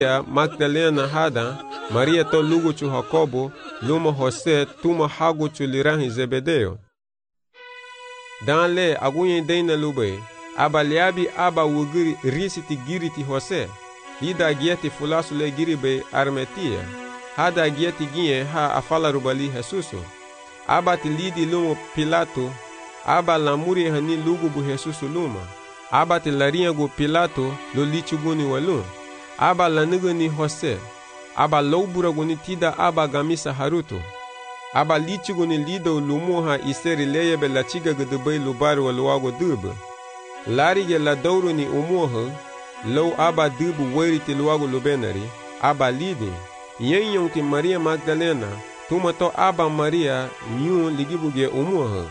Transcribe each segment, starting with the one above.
Magdalena hada, Maria to lugu chu Jacobo, luma Jose, tuma hagu chu lirahi Zebedeo. Dan le agunye deina lube, aba liabi aba wugiri risiti giriti Jose, lida gieti fulasu le giribe armetia, hada gieti ginye ha afala rubali Jesuso. Aba ti lidi lumo Pilato, aba lamuri hani lugu bu Jesuso luma, aba ti larinha gu Pilato lo lichuguni walum. Aba lanuguni Jose, aba loburaguni tida aba gamisa haruto, aba lichuguni lido lumuha iseri leyebe la chiga gudubay lubaru waluago dubu. Larige la douruni umuha, low aba dubu weriti luago lubenari, aba lidi, yenyonti Maria Magdalena, tumato aba Maria nyun ligibuge umuha.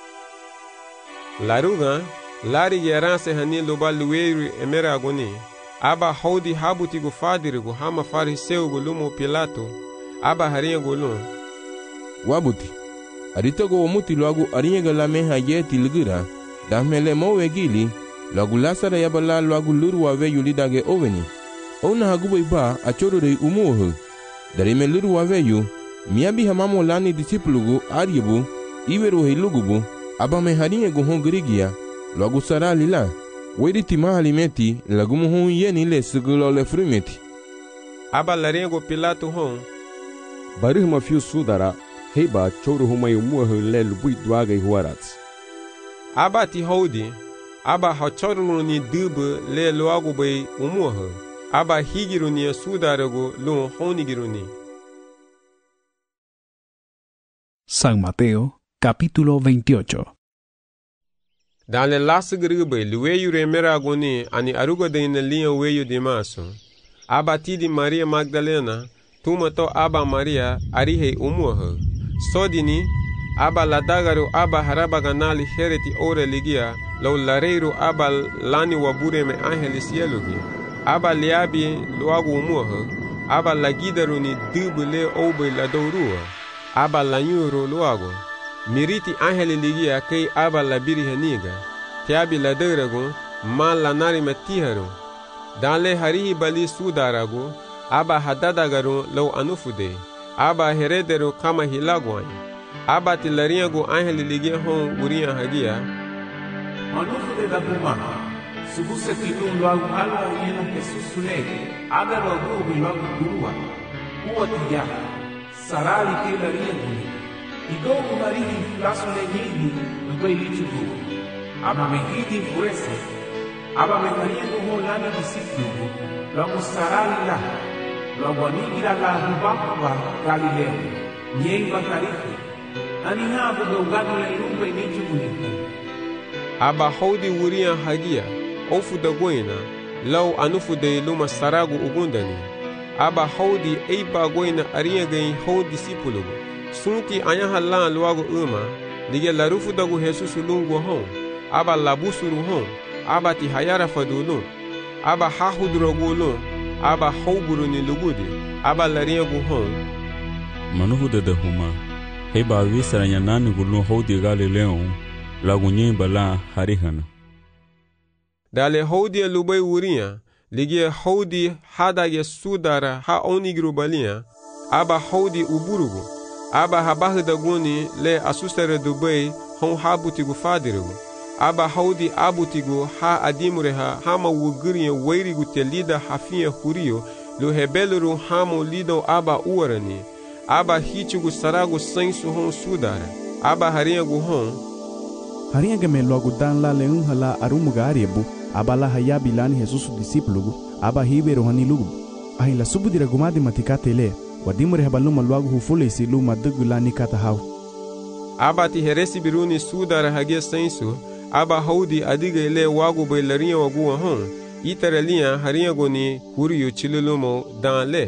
Laruga, larige ranse hani luba luweru emeraguni, aba haudi habutigu fadirigu hama fariseu gulumu Pilato, aba harinha gulum. Wabuti, aritogo omuti logo arinha la meha yeti ligira, damele mowe gili, logo lasara yabala logo luru wave yulidage oveni. Ona hagubo iba achorore umuho. Darime luru wave yu, miabi hamamo lani disiplugu aryebu, iweru hilugubu, aba me harinha guhon girigia, logo sara lila. Wediti mahalimeti lagumu hon yeni le segulo le frimeti. Aba larengo Pilato hon. Barih ma fiu sudara, heba choru humay umuho le lubui duaga huarats. Aba ti hodi, aba hachoru ni dubu le luagu bay umuho. Aba higiru ni sudarago lo honigiru ni. San Mateo, capítulo 28. Dans le las gribe, luweyu remeragoni ani arugo de in linha weyu de maso. Aba tidi Maria Magdalena, tumato aba Maria arihe umuha. Sodini, aba ladagaru aba harabaganali hereti ore ligia, lau lareiru aba lani wabure me angelis yelugi. Aba liabi luagu umuha, aba lagidaru ni dubule obe ladorua. Aba lanyuru luagu. Miriti angeli ligia kei aba labiri heniga, tiabi laderago, ma lanari metiharu. Danle harihi bali sudarago, aba hadadagaru lau anufude, aba herederu kama hilagwany. Aba tilariago angeli ligia hon uria hagia. Anufude da buma, subuse tilum loagu alwa yena Jesus sulege, aga loagu loagu gurua, uotiya, sarali ke lariaguni. Idogo marihi fulaso legini dubai lichugu. Aba mehidi fuese. Aba mehariendo ho lana disiplugu. Logo sarali la. Logo nigira la hubakwa Galileo. Nyeiba tarifi. Anihabu gogano le lumbe lichugu niku. Aba haudi wuria hagia. Ofu da goina. Lau anufu de luma saragu ugundani. Aba haudi eiba goina ariagain haudi disiplugu. Sunti anya halan luago uma, lige larufu dagu Jesus lungu hon, aba labusuru hon, aba ti hayara fadulun, aba hahudrogulun, aba hauburu ni lugudi, aba lariagu hon. Manuhu de huma, heba visara nyanani gulun hodi Galileo, lagu nyemba la harihana. Dale hodi lubay wuria, lige hodi hadage sudara ha onigrubalia, aba hodi uburugu. Aba habahda guni le asustere Dubai hon habutigu fadirigu. Aba haudi abutigu ha adimureha hama wuguriye weirigu te lida hafiya huriyo lu hebeluru hamo lido aba uarani. Aba hichigu saragu sensu hon sudara. Aba hariagu hon. Hariaga me logo dan la leun hala arumuga ariebu. Aba la hayabi lani Jesus disiplugu. Aba hiberu hani lugu. Ahila subudira gumadi matikate le. Wadimure habaluma luagu hufule isi luma dugula nikata hau. Aba ti heresi biruni sudara hagia sensu, aba haudi adiga ile wagu bailaria wagua hon, itaralia haria goni huriyo chilulumo dan le.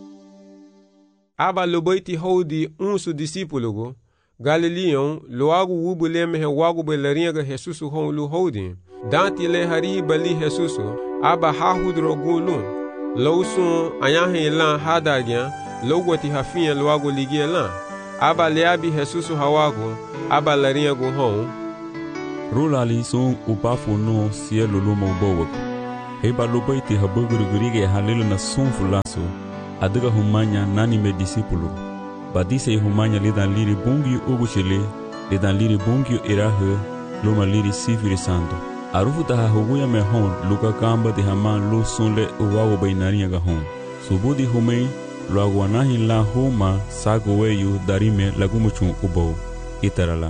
Aba lubaiti haudi unsu disipulugu, Galileon luagu wubule mehe wagu bailaria ga Jesusu hon lu haudi, danti le hari bali Jesusu, aba hahudro gulun, lausun ayahe ilan hadagyan, logwati hafiya luago ligia lan. Aba liabi Jesusu hawago, aba lariago hon. Rulali son upafu no cielo lumo bowak. Heba lubaiti habugurigurige halilo na sunfulaso, adiga humanya nani me disipulu. Badise humanya lidan liri bungi uguchile, lidan liri bungi irahe, luma liri sifiri sando. Arufu taha huguya me hon, luka kamba di haman lu sunle uwawo bainaria ga hon. Subudi humei, luaguanahi la huma sago weyu darime lagumuchun ubo, itarala.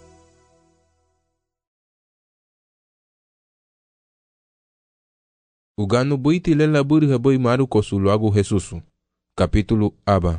Uganu buiti lela buri haboi maru kosu luagu Jesusu. Capítulo aba.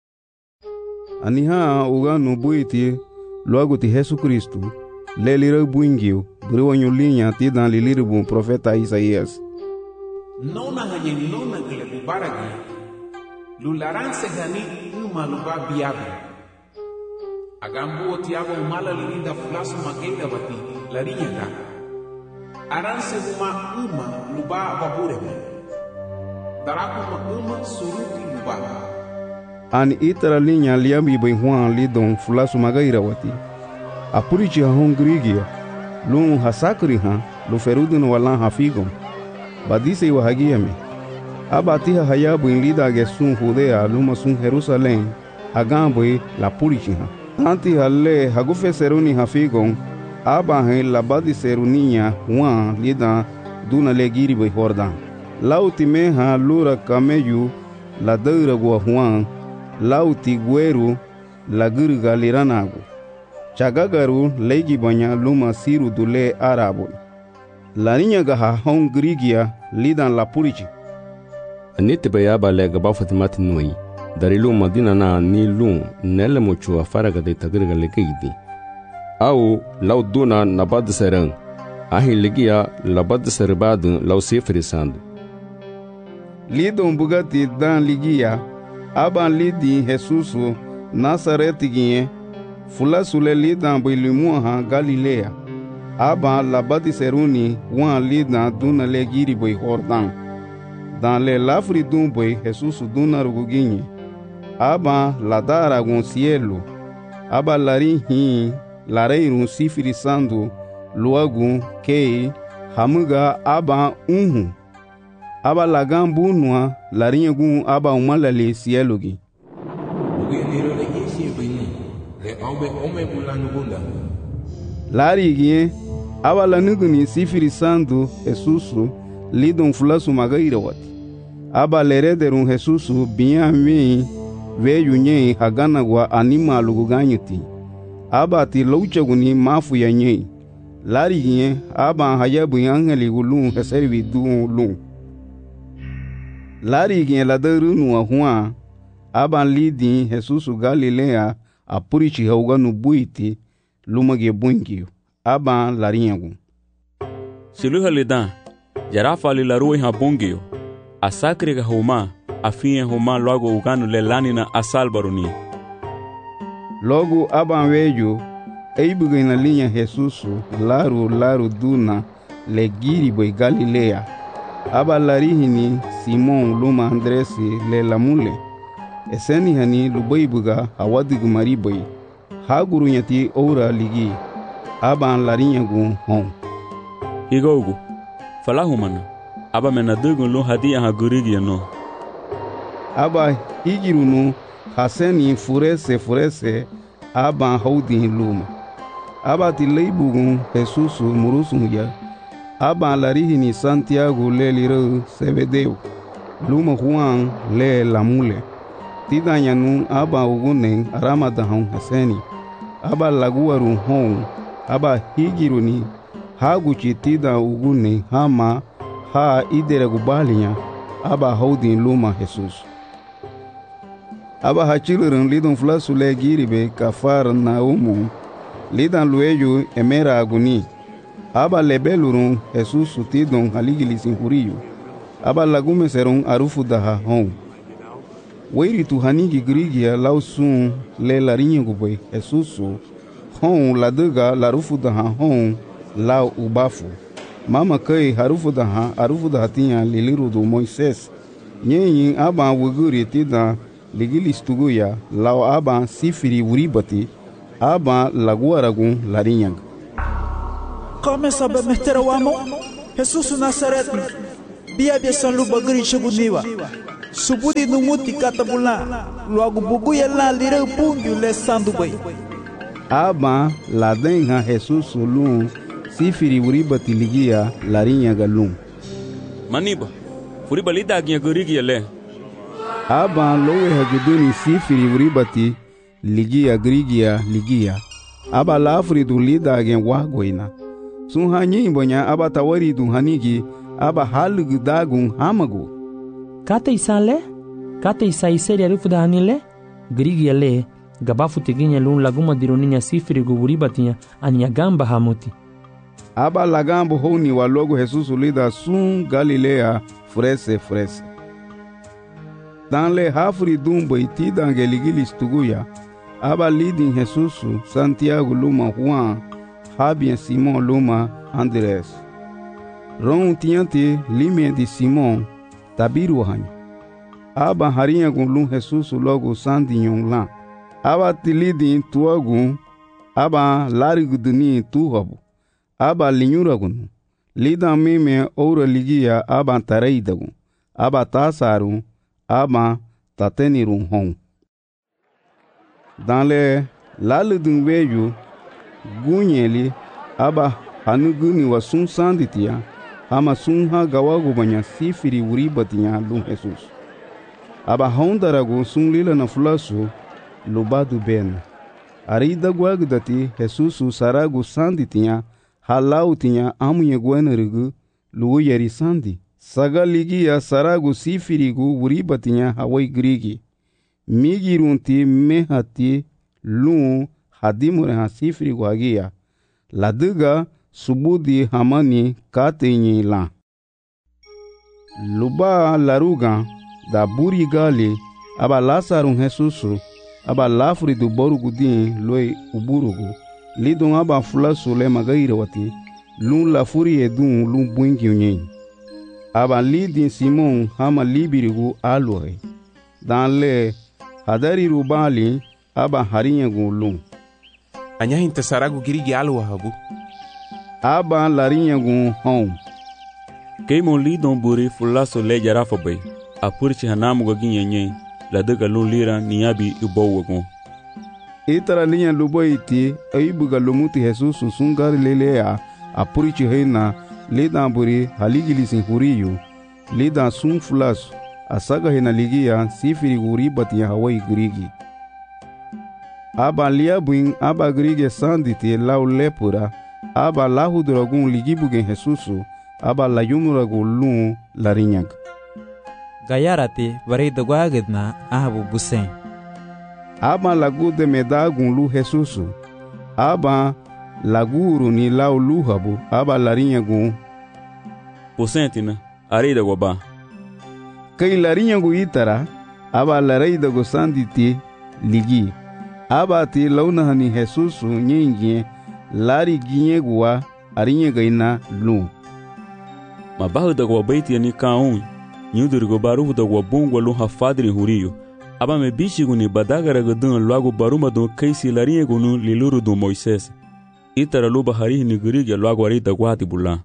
Aniha uganu buiti luagu ti Jesus Cristo. Lelira buingio, buri wanyo linha ti dan liliru profeta Isaías. Nona hanye nona gele bubaragi. Lularan segani uma luba biabe. Agambu otiago umala lilinda fulasu magenda bati larinya ka. Aranse uma luba babureme. Daraku uma suruti luba. Ani itara linha liambi bem huan lidon fulasu magaira wati. Apurichi ha hongrigia. Lun hasakri ha lu ferudu no walan hafigon. Badise wa hagiame. Abatiha hayabu in lida gesun Judea luma sun Jerusalém. Agamboi la purichi ha. Anti halle hagufe seruni hafigon. Abahe la badiseruninha Juan lida duna legiri bei Jordan. Lauti meha lura cameyu la deura gua Juan. Lauti gueru la gurga liranago. Chagagaru legi banya luma siru dule arabo. La niña gaha hong grigia lidan la purichi. Anite bayaba lega bafatimati nui. Darilu madina na ni lu nele muchu afaraga de tagirga legeidi. Au lau duna nabad serang. Ahi legia labad serbadu lau sefrisandu. Lidon bugati dan ligia. Aban lidi Jesusu Nazareti ginye. Fula sule lidan bilimuha Galilea. Aba labadi seruni wan lidan duna legiri boi Jordan. Dan le lafri dun boi Jesus duna ruguginye. Aba ladara gon cielo. Aba lari hin lareirun sifiri sandu luagun kei hamuga aba unhu. Aba lagan bunua larinha gun aba umalale cielo gi. Lari gie aba la nuguni sifiri sandu Jesusu lidon fulasu magaira wati. Aba lerederun Jesusu binyami veyu nye hagana gwa anima luguganyuti. Aba ti louchaguni mafu ya nye. Lari gie aba hayabu angeli gulun heservi duun lun. Lari gie la derunu wa Juan. Aba lidi Jesusu Galilea apurichi hauganu buiti lumage buingio. Aba larinhagu. Siluha lidan, jarafa li larui ha bungio. Asakri ga huma, afinha huma logo uganu le lanina asal baruni. Logo aba vejo, eibuga na linha Jesusu, laru duna, le giri boi Galilea. Aba larihini Simon luma Andresi le lamule. Eseni hani lubaibuga hawadigu mariboi. Haguru nyati ora ligi. Aba larinhagu hon. Igogu, falahumana. Aba menadugu lu hadia hagurigi no. Aba higirunu haseni furese aba haudin luma. Aba tileibugun Jesusu murusum ya. Aba larihini Santiago le liro Sebedeu. Luma Juan le lamule. Tidanyanu aba ugunen aramadahon haseni. Aba laguaru hon. Aba higiruni haguchi tida ugune hama ha idere gubalinya. Aba haudin luma Jesus. Aba hachilurun lidon flasu le giribe kafar na umu. Lidan lueju emera aguni. Aba lebelurun Jesus tidon haligilisin huriyo. Aba lagume serun arufu daha hon. Weiri tu hanigi grigia lausun le larinha guboi Jesusu. Hon la dega larufu daha hon lau ubafu. Mama kai harufu daha tinha liliru do Moisés. Nyenyin aba wuguri tida ligilistuguya lau aba sifiri uribati. Aba laguaragun larinha. Come sabe meter o amo? Jesus Nazareti. Bia san lu bagari shaguniwa. Subudi numuti katabula. Logo bugu yalla lira pungu le sandu bay. Aba ladenha Jesus lum sifiri uriba tiligia larinha galum. Maniba, furiba lida aginha gurigia le. Aba lowe hajuduni sifiri uribati ligia grigia ligia. Aba lafri du lida agen wagoina. Sun hanyi bonya aba tawari du hanigi aba halugu dagun hamagu. Kata isale? Kata isa iseri arufu da hanile? Grigia le. Gabafu teginya lun laguma dironinya sifiri guburibatinha ania gamba hamuti. Aba lagambo honi wa logo Jesus lida sun Galilea frese. Dan le hafri dumbo iti dangeligili stuguya. Aba lidin Jesus Santiago luma Juan, Habien Simon luma Andres. Ron tiante limien de Simon tabiru hanyo. Aba harinha gun Jesus logo sandinyon lan. Aba tilidin tuagun, aba lariguduni tuhabu, aba linyuragun, lidan mime oura ligia aba tareidagun, aba tasarun, aba tatenirun hon. Dans le laludun veju, gunyeli, aba hanuguni wa sun sanditia, ama sun ha gawagubanya sifiri uribatinya lun Jesus. Aba hondaragu sun lila na fulasu, lubadu ben. Arida guagdati Jesus saragu sandi tinha, halau tinha amunye guenerigu, lugu yeri sandi. Saga ligia saragu sifirigu uriba tinha hawai grigi. Migirunti mehati lu hadimure ha sifirigu agia. Laduga subudi hamani katenye la. Luba laruga da buri gali aba lasarun Jesusu aba lafri du borugu din loi uburugu lidon aba fulasu le magaire wati lun lafuri edun lun buingi unyen aba lidin Simon hama libirigu alore dan le hadari rubali aba harinyagu lun anya hintasaragu girigi alwa hagu aba larinyagu hon Keimon lidon buri fulasu le jarafa bay apurchi hanamu gaginyenyen la daga lun lira niyabi ibowagon. Itara linya luboiti aibuga lumuti Jesus sungari lelea apurichi heina lidan buri haligilisin huriyu lidan sun fulasu asaga hina ligia sifiri uribati ya Hawaii grigi. Aba liabuin aba grige sanditi lau lepura aba lahuduragun ligibugen Jesusu aba layumuragu lun larinyag. Gayarati varida guagidna ahabu busen. Aba lagu de medagun lu Jesusu. Aba laguru ni lau luhabu aba larinyagun. Busentina arida guaba. Kay larinyagu itara aba lareida go sanditi ligi. Aba ti launahani Jesusu nyingie lari ginyegua arinyegaina lu. Mabahu da guabaiti ni kaun. Nyudurgo baruhu da guabungwa lu hafadri huriyo. Aba me bichigu ni badagara gadun luagu baruma dun kaisi larinyagu nu liluru dun Moises. Itara luba harihi ni gurigya luagu arita guati bulan.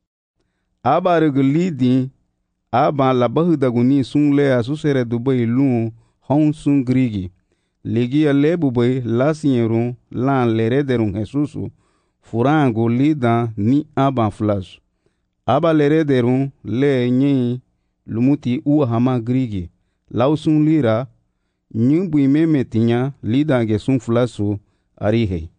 Aba regulidi aba labahu da guni sun lea susere dubai lu hon sun grigi. Ligia lebu bay lasinyerun lan lerederun Jesusu furango lida ni aba flash. Aba lerederun le nyi lumuti uwa hama grigi. Lausun lira nyumbu imeme tinya lida ge sun flasu arihe.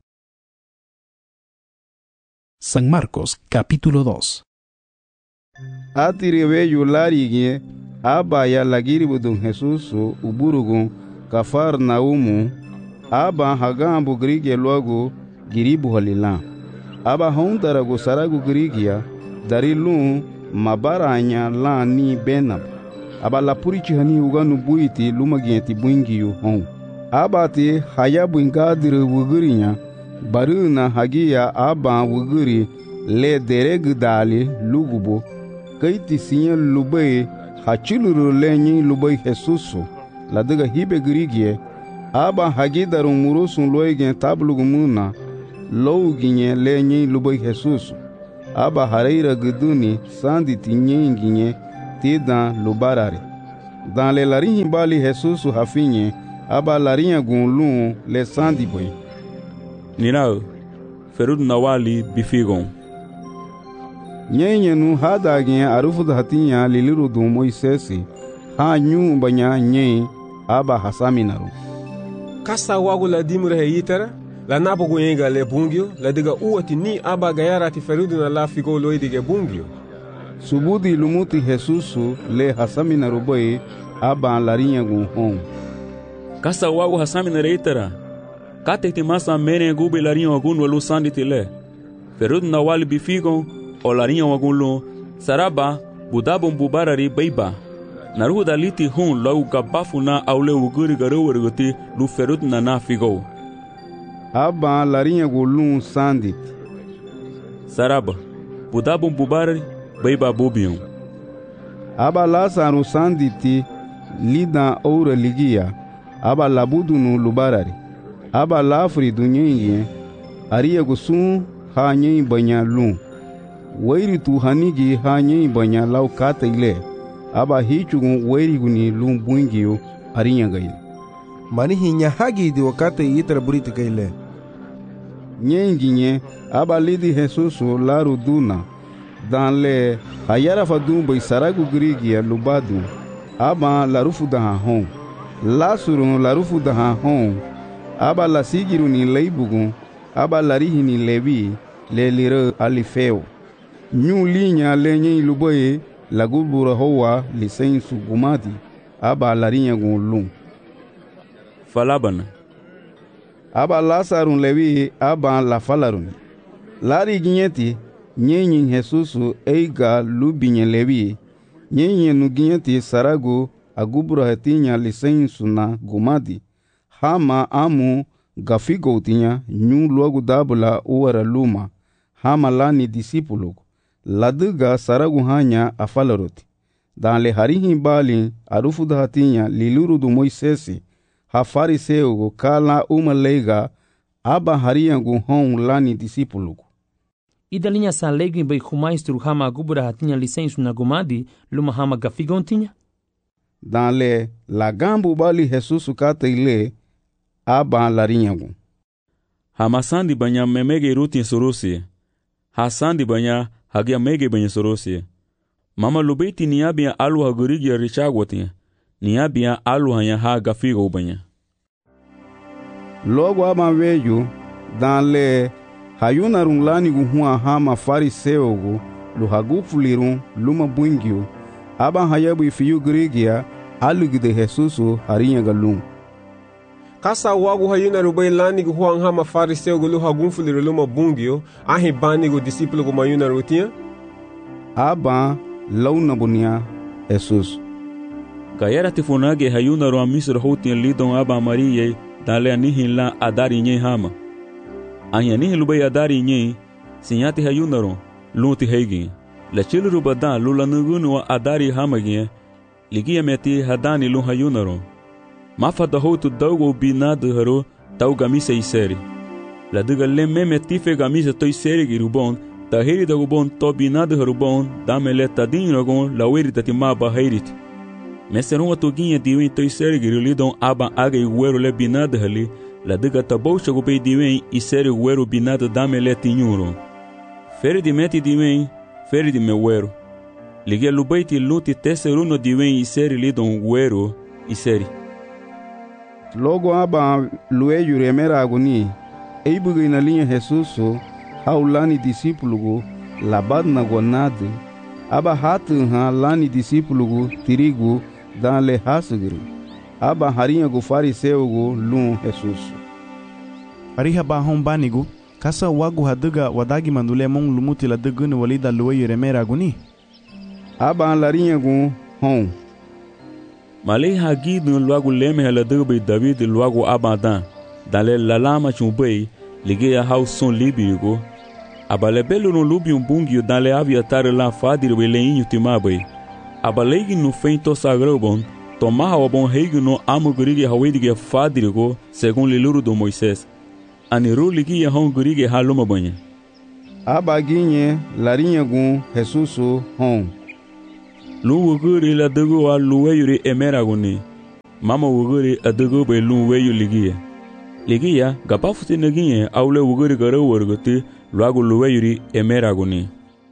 San Marcos capítulo 2. Atiriwe yularige aba ya lagiribudun Jesusu uburugun Kafarnaumu aba hagambu grige logo giribu halila. Aba hondarago saragu grigia dari lun mabaranya la ni benab. Aba lapurichi hani uganu buiti lumagienti buingiyu hon. Aba ti hayabu ingadiri wugurinya baruna hagia aba wuguri le deregdali lugubo kaiti sinya lubai hachiluru lenyi lubai Jesusu la daga hibe grigie aba hagidaru murusun loigen tablugumuna louginye lenyi lubai Jesusu aba hareira guduni sandi tinyenginye ti dan lubarare. Dan le larinhi bali Jesus hafinye aba larinha gunlun le sandi boy. Nirao, ferud nawali bifigon. Nyenye nu hadagin arufud hatinya liliru du Moisesi ha nyu banya nye aba hasaminaru. Kasa wagu la dimure heyitara la nabogu yenga le bungio la diga uwati ni aba gayara ti ferudu na la figo loidige bungio. Subudi lumuti Jesusu le hasaminaru boy aba larinha gun hon. Kasa wagu hasaminaru itara. Kate ti masa mene gube larinha wagun walu sandi tile. Ferudu na wali bifigon o larinha wagunlo saraba budabon bubarari beiba naruhu daliti hun logu gabafu na aule uguri garewergoti lu ferut na figo aba larinha gulun sandit saraba budabon bubarari beiba bobion aba lasaru sanditi lida oura ligia aba labudunu lubarari aba lafri dunyenye ariya gusun ha nyen banya lun wairi tu hanigi hanyi banya lau kata ile aba hichugun wairi guni lum buingio arinya gaile mani hinya hagi di wakata itra buriti gaile nyenginye aba lidi Jesusu laru duna dan le hayara fadun bai saragu grigia lubadu aba larufu daha hon lasurun larufu daha hon aba lasigiru ni leibugun aba larihi ni lebi le lire alifeo nyu linya lenye luboye lagubura hoa lisensu gumati aba larinya gunlum falabana aba lasarun lewi aba la falarun lari ginyeti nyenyin Jesusu eiga lubinye lewi nyenye nu ginyeti sarago agubura hetinya lisensu na gumati hama amu gafigo tinya nyu luagu dabula uwara luma hama lani disipulugo laduga saragu hanya afalaroti dan le harihi bali arufuda hatinya liluru du Moisesi ha fariseugo kala umalega aba hariyangu hon lani disipulugo idalinha sa legi bai humaistru hama agubura hatinya lisensu na gumadi luma hama gafigontinya dan le lagambu bali Jesusu kata ile aba larinyagu hama sandi banya memege rutin sorosi ha sandi banya hagia mege banya sorosi mama lubeti niabia alu hagurigi richagwati niabia alu hanya ha gafigo banya logo aba veju dan le hayuna runglani guhua hama fariseugo lu hagufulirun luma buingio aba hayabu ifiyu grigia alugi de Jesusu harinya galum kasa wagu hayuna rubai lani guhuang hama fariseugo lu hagunfuliru luma bungio ahi bani gu disipulu gu mayuna rutia aba launa bunia Jesus gayara tifunage hayuna ru amisro hotin lidon aba mariye dale anihin la adari nye hama ahi anihin lubai adari nye sinyati hayuna ru luti heigi la chilu rubada lula nugunu wa adari hama gye ligia meti hadani lu hayuna ru mafada hotu daugo binadu haro tau gamise iseri la duga le meme tife gamise toi seri girubon ta heri da gubon to binadu harubon damele tadin rogon la weri tatima ba heirit meseron atoginha diwen toi seri girulidon aba aga iguero le binadu hali la duga taboucha gubei diwen iseri guero binadu damele tinyuro feri di meti diwen feri di mewero ligia lubaiti luti teseruno diwen iseri lidon guero iseri logo aba lueyu remera aguni eibuga ina linha Jesusu haulani disipulugo labadna gonade aba hatu ha lani disipulugo tirigo dan le hasugiri aba harinha go fariseugo lum Jesusu ariha ba hon banigo kasa wagu haduga wadagi mandule mon lumuti la dugunu walida lueyu remera aguni aba larinha go hon malei hagidu luagu leme hala dugbe David luagu abadan dale lalama chumbei ligeya hauson libigo abale belo no lubium bungio dale aviatar la fadir weleinho timabai abalegi no feito sagrobon tomaha obon heigo no amugurige hawedige fadirgo segundo liluru do Moisés aniru ligia hongurige haluma banha abaginhe larinha gun Jesusu hon lu wuguri la dugu wa lu weyuri emeraguni mama wuguri adugu be lu weyu ligia gabafuti negie aule wuguri gara worgoti luagu lu weyuri emeraguni.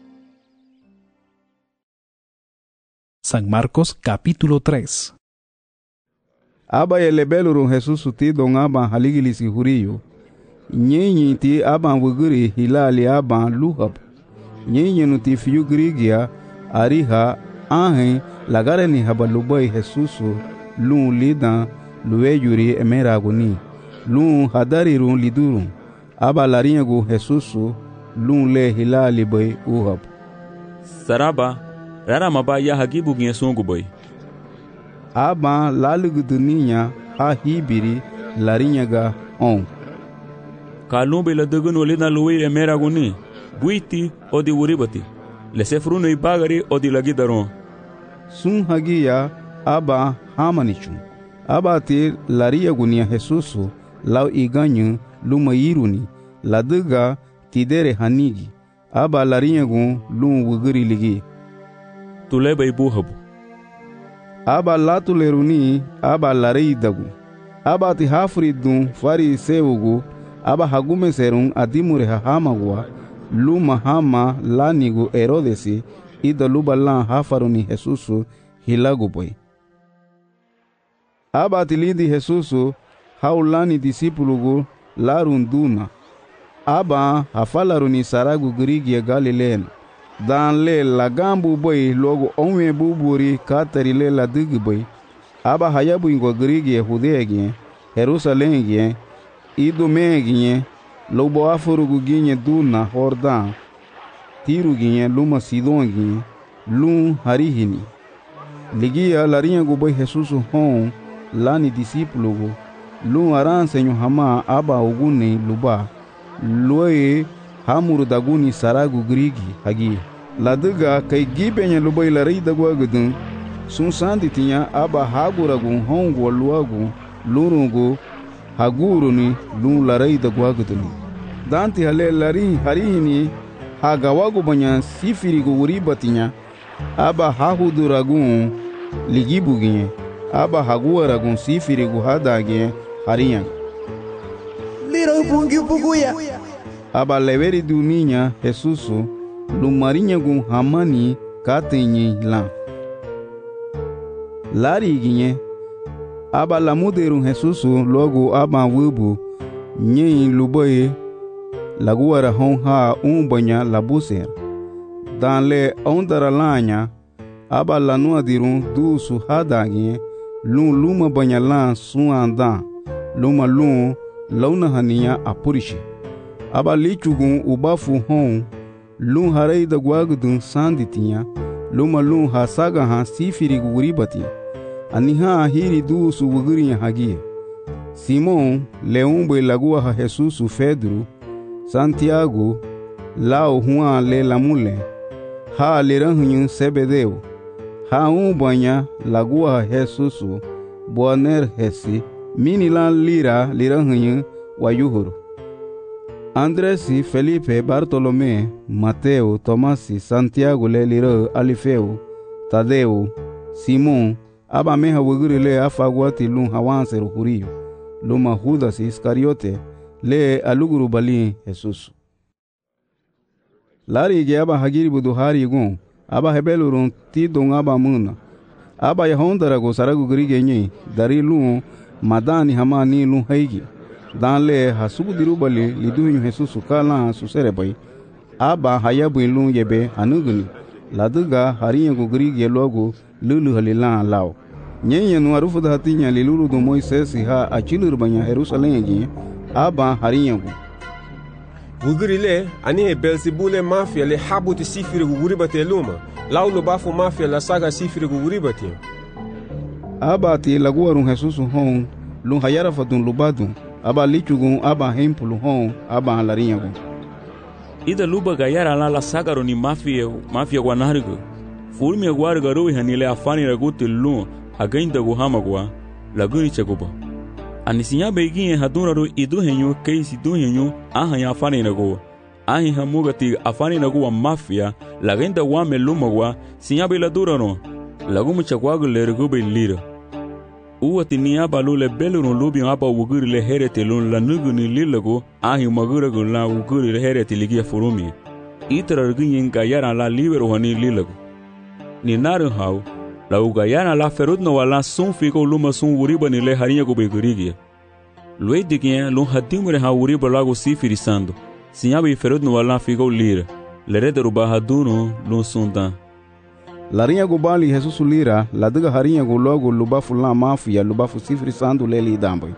San Marcos capítulo 3. Aba yelebeluru Jesus ti don aba haligilisi huriyo. Nyenyi ti aba wuguri hilali aba luhab. Nyenyi nuti fiyu grigia ariha ahe lagare ni haba lubai Jesusu lun lidan luweyuri emeraguni. Lun hadarirun lidurun. Aba larinyagu Jesusu lun le hilali bai uhab. Saraba rara maba ya hagibu gye songu boy. Aba laluguduninya ha hibiri larinyaga on. Kalumbe la dugun walina luwe emeraguni. Buiti odi wuribati. Le sefruno ibagari odi lagi daron. Sun hagiya aba hamanichu. Aba ti lariyagunia Jesusu lau iganyu lumayiruni. Laduga tidere hanigi. Aba larinyagun lun wuguri ligi. Tuleba ibuhabu. Aba latuleruni aba lareidagu. Aba ti hafridun fari sewugu. Aba hagume serun adimure hahamagwa. Luma hama lanigu Herodesi ida luba lan hafaruni Jesusu hilagu boy. Aba tilidi Jesusu haulani disipulugu larunduna. Aba hafalaruni saragu grigia Galileen. Dan le lagambu boy logo onwe buburi katari le la digi boy. Aba hayabu ingo grigia Hudea Jerusalem Idume lobo afurugu ginye duna Hordan. Tiru ginye luma Sidon ginye lun harihini. Ligia larinyagu boy Jesusu hon lani disipulugu. Lun aransenyo hama aba uguni luba. Luye hamuru daguni saragu grigi hagi. Laduga kai gibenya lubai larai dagwa gudun. Sun sandi tinya aba haguragu hongu luagu lurungu haguruni lun larai dagwa gudun. Danti hale lari harihini hagawagu banya sifirigu uribatinya. Aba hahuduragu ligibuginye. Aba haguaragu sifirigu hadage hariyan. Liro bungi buguya. Aba leveri duninya Jesusu lumarinyagu hamani katenye lan. Lari ginye. Aba lamuderu Jesusu logo aba wubu nye luboye laguara honha umbanya labuser. Dan le ondara lanya aba lanua dirun du su hadage lun luma banya lan suandan luma lun launa haniya apurishi. Aba lichugun ubafu hon lun harai da gwagudun sanditinya luma lun hasaga han sifiri guribati aniha hiri du su wuguri hagie. Simon leumbe lagua ha Jesusu Pedro Santiago lao Juan le lamule ha leranhunyu Sebedeo ha umbanya lagua ha Jesusu Boaner hesi minilan lira leranhunyu wayuhuru. Andresi, Felipe, Bartolomé, Mateo, Tomasi, Santiago le lira Alifeo, Tadeo, Simon, aba meha wuguri le afagwati lun hawanseru huriyo. Luma Judas Iscariote le aluguru bali Jesusu. Lari ge aba hagiri buduhari gun aba hebelurun ti don aba muna. Aba yahondara go saragu grige nyi dari lun madani hamani lun haigi. Dan le hasubu dirubali liduhinyu Jesusu kala suserebai. Aba hayabu lun yebe hanuguni. Laduga hariyangu grige logo lulu halilan lao. Nyenye nuarufu da hatinya lilulu do Moisesi ha achilur banya Jerusalem gi aba hariyangu. Wuguri le ani he Belzebule mafia le habuti sifiri guguri bate luma. Laulo bafu mafia la saga sifiri guguri bate. Aba ti laguarun Jesusu hon lun hayara fatun lubadun. Aba lichugun aba hempulu hon aba halarinyagu. Ida luba gayara la sagaro ni mafia guanargo. Fulmi aguarga rui hanile afani raguti lun againda guhamagwa laguni chaguba. Anisinya beginye hadunaro idu henyu keisi du henyu ahanya afani nago. Ahi hamugati afani nago wa mafia lagenda wame lumagwa sinya bela durano lagumu chakwagu le rugube lira. Uwati ni aba lule belurun lubi aba wuguri le herete lun la nuguni lilago ahi maguragu la wuguri le herete ligia furumi. Itra rugin gayara la libero hani lilago. Ni naru hau, la ugayana la ferudno wala sun fiko luma sun wuriba ni le harinha gube gurigia. Lue digien lun hadimure ha wuriba lago sifirisando. Sinhaba e ferudno wala fiko lira. Lerede ruba haduno lun sundan. Larinha gubali Jesus lira, la diga harinha go logo lubafu la mafia lubafu sifirisando leli damboy.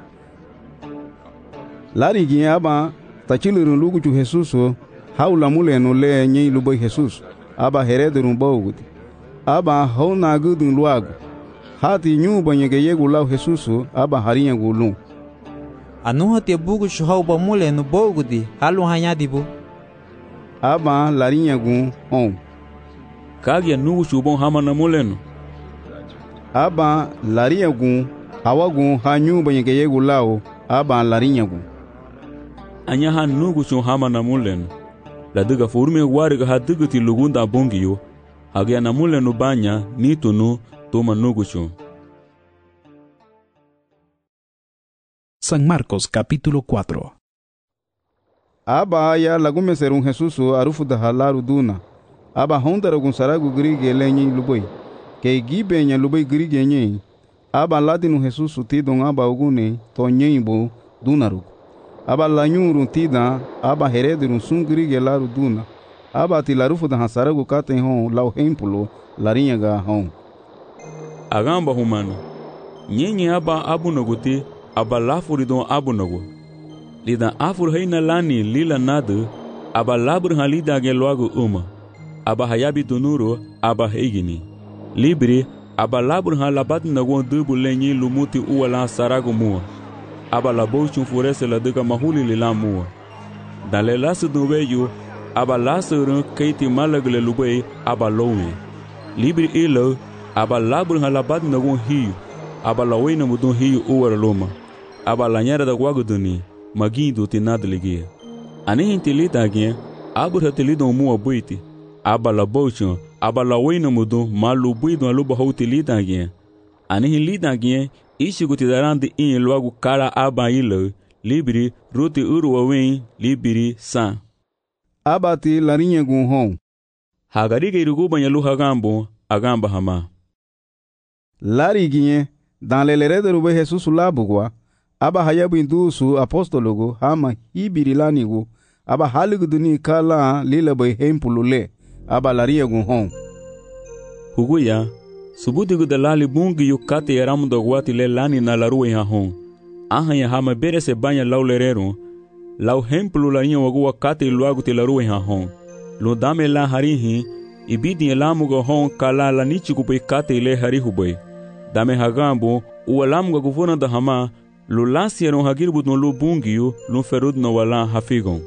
Lari aba tachilirun lugu chu Jesus haula mule no le nyi luboy Jesus aba herede rumbogudi. Aba hona gudun luago. Hati nyuba nyege yegu lau Jesus aba harinha go lun. Anu hati bugu chuhauba mule no bogudi halu hanyadibu. Aba larinha gun on. Kagia nugu chubon hama na muleno. Aba larinha gun hawagun ha nyuba nyege yegu lau aba larinha gun. Anya ha nugu chun hama na muleno. La diga furme wariga ha digiti lugunda bongiyo. Hagia na muleno banya nito no toma nugu chun. San Marcos capítulo 4. Aba ya lagume serun Jesus arufu da halaru duna. Aba hondara gun saragu grige lenyi luboy. Ke gibe nya luboy grige nye. Aba ladinu Jesus tidon aba ugune to nyimbo dunaru. Aba lanyuru tida aba heredirun sun grige laru duna. Aba tilarufu da hasaragu katen hon lau hempulo larinha ga hon. Agamba humano. Nyenye aba abunaguti aba lafuridon abunagu. Lidan afur heina lani lila nadu aba labur halida ge logo uma. Aba hayabi dunuro aba heigini. Libri aba labur halabat nagon dubu lenyi lumuti uwala sarago mua. Aba labochun furese la duka mahuli lila mua. Dale lasu dunweyu aba lasu keiti malagle lubei aba lowe. Libri ilo aba labur halabat nagon hiu. Aba lawena mudun hiu uwara loma. Aba lanyara da guaguduni magindo tinadligia. Anihin tilita abur hatilidon mua buiti. Aba la bochon aba la wena mudun malu buidon aluba houtilita Anihin lida ishiguti darandi in logo kara aba ilo libri ruti uruwawen libri san. Abati larinha gun hon. Hagariga iruguba nyalu hagambo agamba hama. Lari dans le lerede rube Jesus labugwa. Aba hayabu indusu apostologo hama hibirilanigo. Aba haliguduni kala lila bay hempulule. Aba larinha gun hon. Huguya subudigu da lali bungi yukate yaramu dogwati le lani na laruwe ha hon. Ahanya hama bere se banya lau lerero. Lau hempulu larinha wagu kate luagu te laruwe ha hon. Lo dame la harihi ibidi elamuga hon kala la nichigu bay kate le harihubay. Dame hagambo ualamuga guvona da hama lo lansiaron hagirbu no lo bungiyo lo ferud no wala hafigon.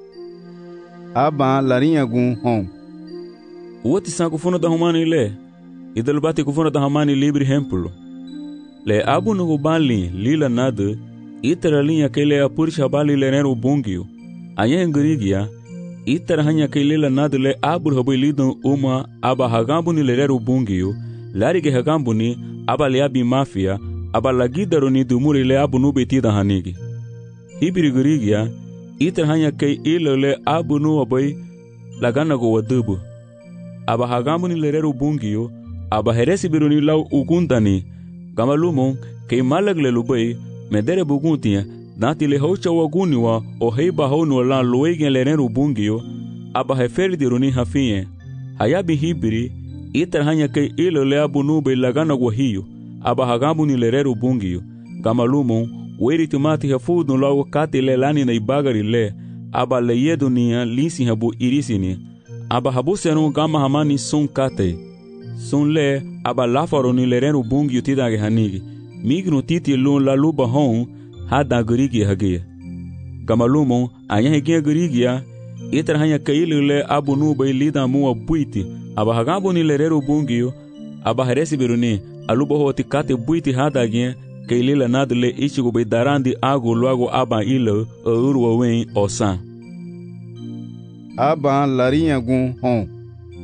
Aba larinha gun hon. Uati san kufuna da humani le. Idalbati kufuna da humani libri hempulo. Le abu no bali lila nada. Itara linha que le apurisha bali le nero bungiyo. Anya ngrigia. Itara hanya que lila nada le abu habu lidon uma aba hagambu ni le nero bungiyo. Larige hagambu ni aba le abi mafia. Aba lagidaro ni dumuri le abu no betida hanigi. Hibiri grigia. Itara hanya que ilo le abu no abai lagana go wadubu. Aba hagambu ni lerero bungiyo, aba heresi biruni lau ugundani, gamalumon, kei malagle lubai, medere buguntia, dati le hocha waguniwa, o heiba honu la luegen lerero bungiyo, aba heferi diruni hafinye, hayabi hibiri, itar hanya kei ilo le abu nube lagana wahiyo, aba hagambu ni lerero bungiyo, gamalumon, weri tumati hafudu lau kati le lani na ibagari le, aba le yedunia lisi habu irisini, aba habu serun gama hamani sun kate. Sun le aba lafaro ni lerenu bungi utidage hanigi. Mignu titi lun la luba hon hada gurigi hagia. Gama lumon anya higia gurigia itra hanya kaili le abu nuba ilida mua buiti. Aba hagambu ni lereru bungi aba heresi biruni aluba hoti kate buiti hada gia kaili la nadle ichigu bedarandi agu luago aba ilo urwa wen osan. Aba larinha gun hon.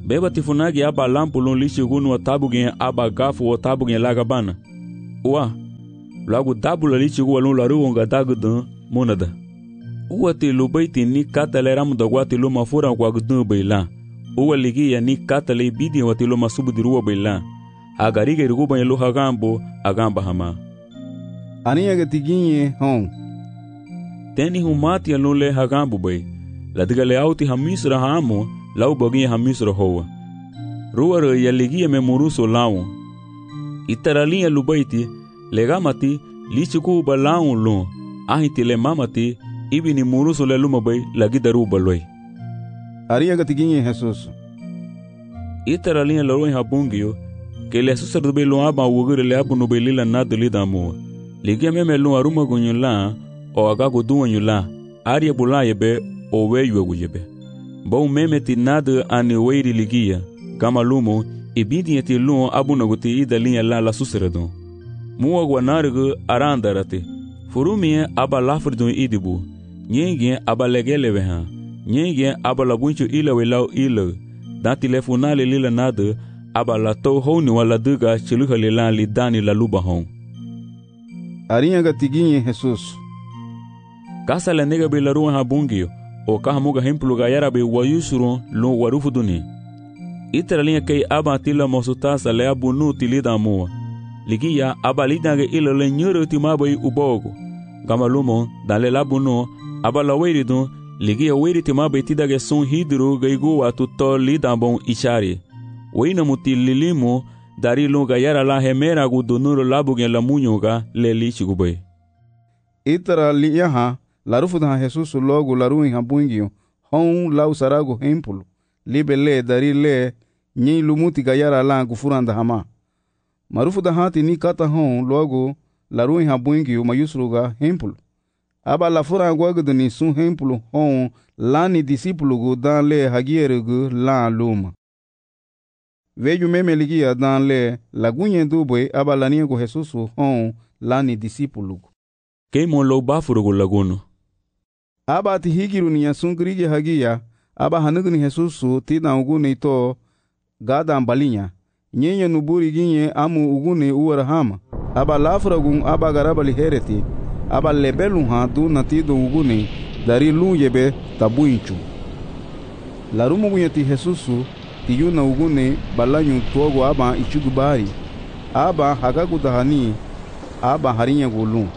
beba tifunagi aba lampulun lichigunu wa tabugen aba gafu wa tabugen lagabana. Uwa, lagu dabula lichigu walun laruonga dagudan monada. Uwa ti lubaiti ni katale ramudagwati luma fura kwa gudun baila. Uwa ligia ni katale bidi wa ti luma subudiruwa baila. Agarige riguba yelu hagambo agamba hama. Aniya tiginye hong. Teni humati alule hagambo bay. Ladigale auti hamisra hamo lau boginye hamisra hoa. Ruwa ya ligia me muruso lau. Itaralinha lubaiti legamati lichiku balaun lun. Ahiti le mamati ibini muruso le luma bay lagidaru baloi. Ariya tiginye Jesus. Itaralinha loroi habungio que le sacerdote lo aba wugure le abu no belila nada le damo ligia meme lo aruma gunyula o agago dunyula aria bulaye be o weyu gujebe bo meme ti nada ani weiri ligia kama lumo ibidi ti lo abu no guti idalinha la sucerdo muwa gwanargo arandarate furumie aba lafrdon idibu nyenge aba legele veha nyenge aba labuncho ila welau ila da telefonale lila nada aba la to honi wala duga chiluhale la lidani la luba hon. Ariya tiginye Jesus. Kasa la nega be la ruwa habungio o kahamuga hemplu ga yara be wayusuru lo warufu duni. Iteralinha kei aba tila mosutasa le abu nu tilida mua. Ligia aba lidange ila le nyoro timabai ubogo. Gama lumo dale labu no aba la weiridun ligia weiri timabai tidage son hidru gaigu watu to lidambon ishari. Weina muti lilimu dari lunga yara la hemera gudunuro labugen la munyuga le lichigubay. Itara liyaha larufu da Jesus logo laruin habungio hon lau sarago hempulu libele dari le nyi lumuti gayara la gufuranda hama. Marufu da hati ni kata hon logo laruin habungio mayusruga hempulu. Aba la fura gwagdani sun hempulu hon lani disipulu gu dan le hagierugu la luma. Veju meme ligia dan le lagunye dubwe aba laniego Jesusu hon lani disipulu. Keimo lo bafurugu laguno. Aba ti higiru ni yasungrige hagia aba hanugni Jesusu tina ugune ito gada ambalinya. Nyenye nuburi ginye amu ugune uwarahama. Aba lafuragun aba garabali hereti. Aba lebelun ha du natido ugune dari lungebe tabuinchu. Larumu gunye ti Jesusu tiyuna ugune balanyu togo aba ichugubari aba hagagudahani aba harinya gulun.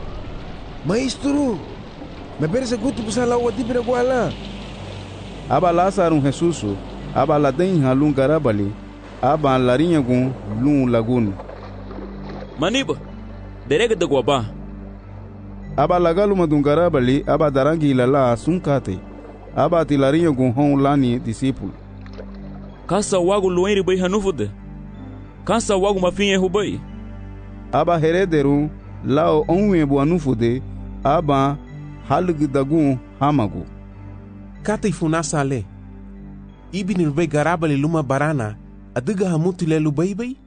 Maestro, me parece gutu busala wa dibira gwala. Aba Lazarus Jesusu aba laden halun garabali aba larinya gun lun lagun. Maniba derega de gwaba. Aba lagalu madun garabali aba darangi lala sunkate aba tilarinya gun hon lani disciple. Kasa wagu luenri bai hanufude. Kasa wagu mafinye hubai. Aba herederu lao onwe bu anufude aba halugdagun hamagu. Kata ifunasa ale. Ibini lubai garabali luma barana adiga hamutile lubai bai.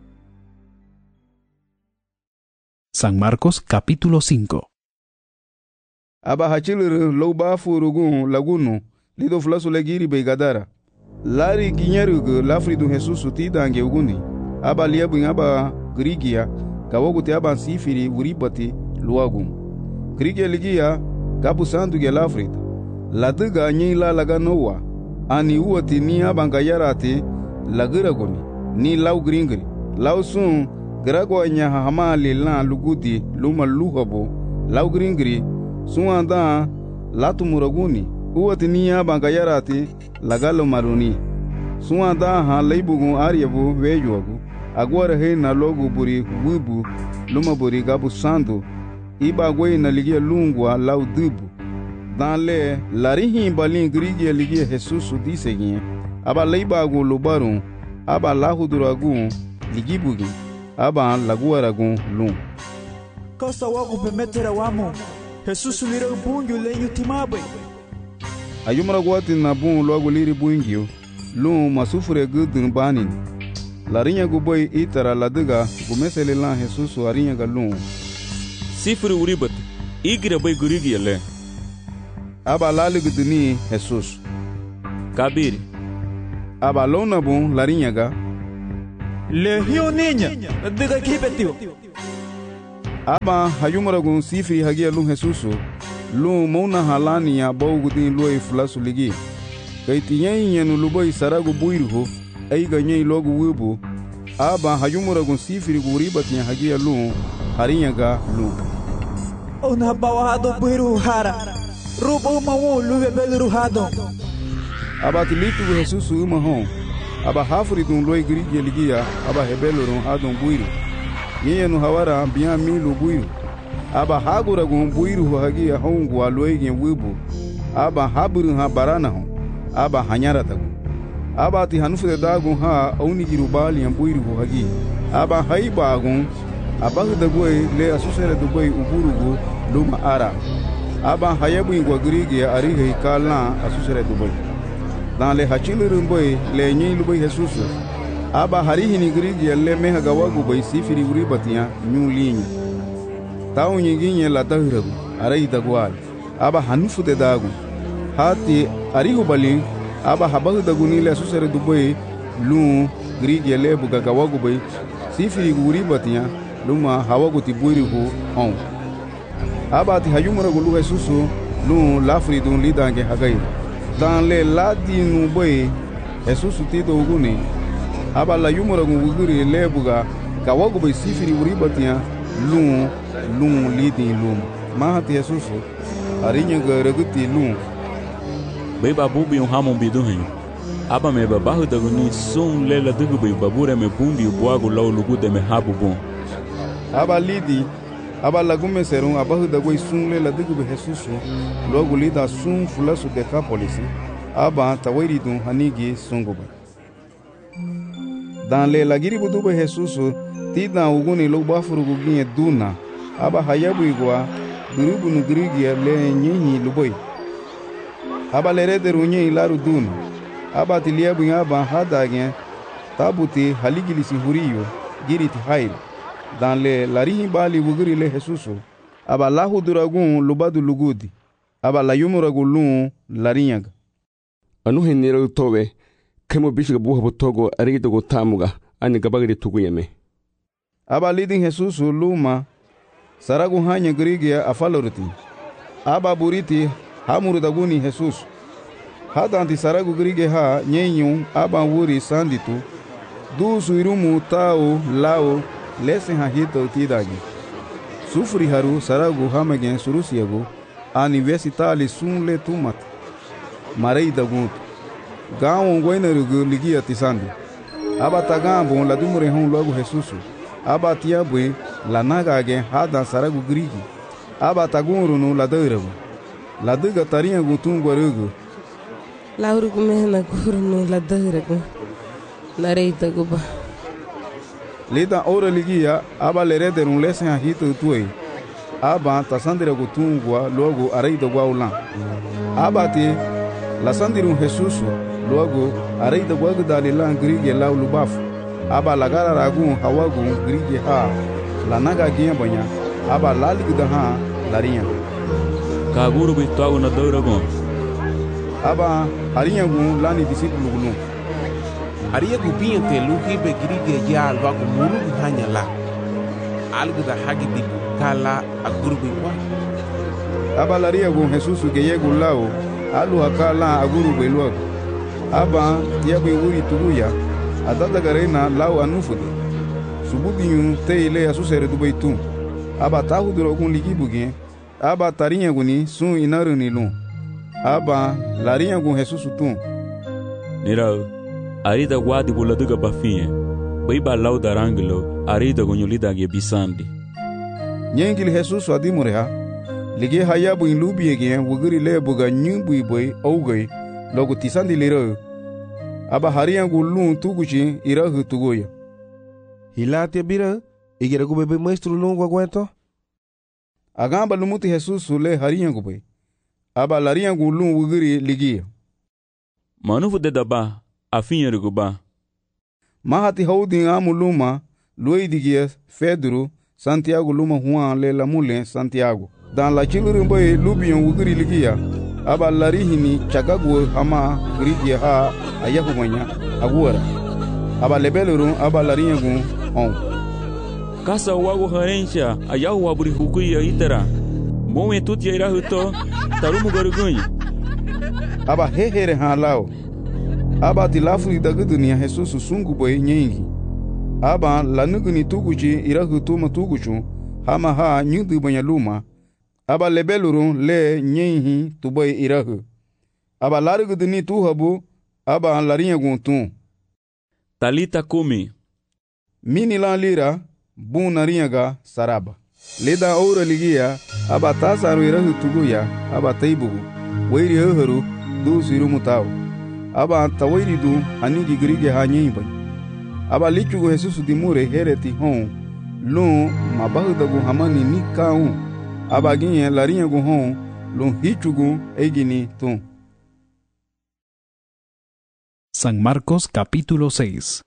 San Marcos capítulo 5. Aba hachilur lo bafurugun lagunu lido flasu legiri bai gadara. Lari ginyarugu lafridu Jesusu tidange uguni. Aba liabun aba grigia kawoguti aba sifiri uribati luagum. Grigia ligia kapu sandu ge lafrid. Laduga nyi la laga nowa. Ani uati ni aba ngayarati lagiraguni. Ni lau gringri. Lau sun gragwa nya hamali la lugudi luma luhabo. Lau gringri sun anda latu muraguni. Uati ni aba ngayarati lagalo maruni. Sun anda ha leibugun aryabu vejuagu. Agora rei na logo buri wibu luma buri gabu sandu iba gwe na ligia lungwa lau dubu dan le larihi balin grigia ligia Jesusu disegin aba leiba gu lubarun aba lahuduragun ligibugi aba laguaragun lum Kasa wagu pemetera wamo Jesusu lira bungu lenyu timabe ayumra gwati na bun logo liri bungio lum masufure gudun banin Larinya guboi itara laduga gumesele lan Jesusu arinya galun. Sifuri uribat igira bai gurigi yale. Aba laliguduni Jesus. Kabiri. aba lona bon larinyaga le hiyo niña diga kipetio aba hayumaragun sifiri hagia lun Jesusu lun mona halani ya bawgudin loi fulasu ligi kaiti nyenu lubai saragu buirhu aiga nyei logu wibu aba hayumaragun sifiri guribatnya hagia lun harinyaga lun ona bawado buiru hara rubo mawu luwe belru hado aba tilitu Jesusu mahon aba hafuri dun loi grige ligia aba hebelorun hadon buiru nyenu hawara biya milu buiru aba hagura gun buiru hagia hongu aloige wibu aba haburu ha barana hon aba hanyara tagu aba ti hanufude dagun ha auni girubali yan buiru hagi aba haiba gun aba hudagoi le asusere dugoi uburugu luma ara aba hayabu ingwa grige arihe kala asusere dugoi dans le hachilurun boy le nyi lubai Jesusu aba harihini grige le meha gawagu boy sifiri uribatia nyu linyi tawu nyinginye la dahiragu arai dagwal aba hanufu de dagu hati arihu bali aba habahu daguni le susere dubai lu grige le buga gawagu boy sifiri uribatia luma hawagu tiburi hu on aba ti hayumura gulu Jesusu lu lafri dun lidange hagai dans le ladinu boy Jesusu tito uguni aba la yumura nguguri lebuga kawago boy sifiri uribatia lun lidin lum mahati Jesusu arinya garaguti lum bai babu bi hamon bidu hin aba me babahu daguni sun lela dugu bai babure me bumbi boago law lugu de me habu bon aba lidi aba lagume serun abahu dagoi sun lela dugu be Jesusu logo lida sun fulasu de kapolisi aba tawiri dun hanigi sungoba dans le lagiri budu be Jesusu tida uguni lo bafuru guginye duna aba hayabu igwa durubu nugrigi le nyinyi luboi aba lerede runye ilaru duna aba tiliabu aba hadage tabuti haligilisi huriyo giriti hail dans le larihi bali wugiri le Jesusu aba lahu duragun lubadu lugudi aba la yumuragulun larinyaga anu henira tobe kemo bishiga buha botogo arigito go tamuga ani gabagiri tuguyeme aba lidin Jesusu luma saragu hanya grigia afalorti aba buriti hamuru daguni Jesusu hadanti saragu grige ha nyenyu aba wuri sanditu du suirumu tao lao lesen ha hito tidagi sufri haru saragu hamagen surusiagu universitali sunle tumat marei dagut gawo goinarugu ligia tisandi aba tagambo la dumure hon logo Jesusu aba tiabwe la nagage hada saragu grigi aba tagurunu la deuragu la duga tarinha gutungu arugu la urugu mehna gurunu la deuragu na reita guba lida ora ligia aba lerederun lesen ha hito tuei aba tasandira gutungu logo areida gwaulan aba ti la sandirun Jesusu logo areida gwagu dalilan grigi la ulubafu aba lagara ragun hawagu grigi ha la naga giya banya aba laligda ha larinya kaguru bi tawu na dauragon aba harinya gun lani disipulu gulu ariya gu biyante luhi be grigi ya alwagu mulu hanya la algda hagi di kala agurbi wa aba lariya gun Jesusu geye gulao alu hakala agurbi luagu aba yabi wuri tuguya adada garena lau anufudi sububinyu teile asusere dubaitu aba tahu durogun ligibuge aba tarinha guni sun inaruni lu aba larinha gun Jesusu tu nirau arida guadi buladuga bafinye baiba lau daranglo arida gunyulida ge bisandi nyengil Jesusu adimureha lige hayabu inlubiege wugiri lebuga nyumbu boy ougay logo tisandi liro aba hariangu lun tuguchi irahu tugoya hilate bira igeragu bebe maestro lungu aguento agamba lumuti Jesusu le hariangu be aba lariangu lun wugiri ligia manufu de daba afinyerugu ba mahati haudi amuluma luidigia Pedro Santiago luma Juan le lamule Santiago dans la chiluru boy lubion wugiri ligia aba larihini chagagu hama grigia ha ayahu manya agora. Aba lebelurun aba larinyagun on. Kasa wago harencha ayahu waburi hukuya itara. Moe tuti ira huto tarumu garugunyi. Aba hehere halao. Aba tilafu daga dunia Jesus sungu boy nyengi. Aba lanuguni tuguchi ira hutuma tuguchu hama ha nyudu banyaluma. Aba lebelurun le nyenhi tuboy irahu. Aba laruguduni tuhabu aba larinyagun tun. Talita kumi. Mini lan lira bun narinyaga saraba. Leda oura ligia aba tasaru irahu tuguya aba taibugu. Wairi haharu du siru mutau. Aba tawairi du anigi grige ha nyimba. Aba lichugu Jesus dimure hereti hon. Lun mabahudagu hamani ni kaun. Aba ginye larinyagu hon. Lun hichugu egini tun. San Marcos capítulo 6.